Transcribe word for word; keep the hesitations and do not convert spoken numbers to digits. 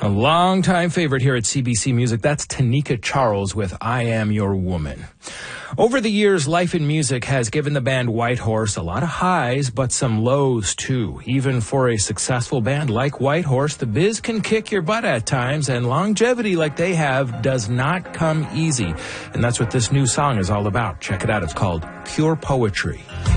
A longtime favorite here at C B C Music. That's Tanika Charles with I Am Your Woman. Over the years, life in music has given the band Whitehorse a lot of highs, but some lows too. Even for a successful band like Whitehorse, the biz can kick your butt at times, and longevity like they have does not come easy. And that's what this new song is all about. Check it out. It's called Pure Poetry.